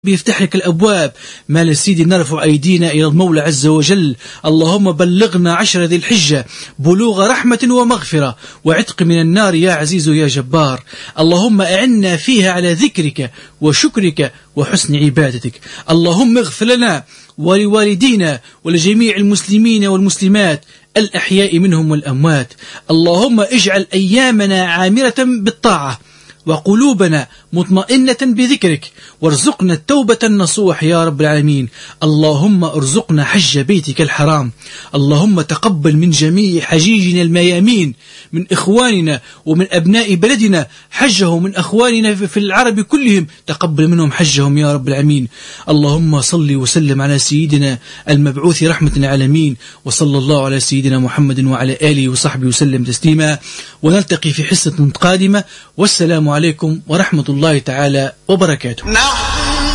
بيفتح لك الأبواب. مال سيدي نرفع أيدينا إلى المولى عز وجل، اللهم بلغنا 10 ذي الحجة بلوغ رحمة ومغفرة وعتق من النار يا عزيز يا جبار. اللهم أعنا فيها على ذكرك وشكرك وحسن عبادتك. اللهم اغفر لنا ولوالدينا ولجميع المسلمين والمسلمات الأحياء منهم والأموات. اللهم اجعل أيامنا عامرة بالطاعة وقلوبنا مطمئنة بذكرك، وارزقنا التوبة النصوح يا رب العالمين. اللهم ارزقنا حج بيتك الحرام. اللهم تقبل من جميع حجيجنا الميامين، من إخواننا ومن أبناء بلدنا حجه، من أخواننا في العرب كلهم تقبل منهم حجهم يا رب العالمين. اللهم صل وسلم على سيدنا المبعوث رحمة العالمين، وصلى الله على سيدنا محمد وعلى آله وصحبه وسلم تسليما. ونلتقي في حصة قادمة، والسلام عليكم ورحمة الله تعالى وبركاته.